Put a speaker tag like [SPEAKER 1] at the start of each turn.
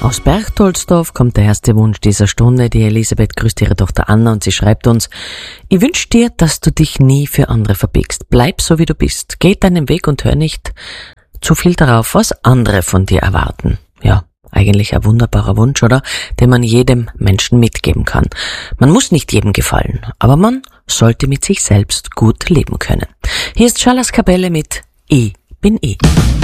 [SPEAKER 1] Aus Berchtoldsdorf kommt der erste Wunsch dieser Stunde. Die Elisabeth grüßt ihre Tochter Anna und sie schreibt uns: Ich wünsche dir, dass du dich nie für andere verbiegst. Bleib so, wie du bist. Geh deinen Weg und hör nicht zu viel darauf, was andere von dir erwarten. Ja, eigentlich ein wunderbarer Wunsch, oder? Den man jedem Menschen mitgeben kann. Man muss nicht jedem gefallen, aber man sollte mit sich selbst gut leben können. Hier ist Charles Kapelle mit Ich bin ich.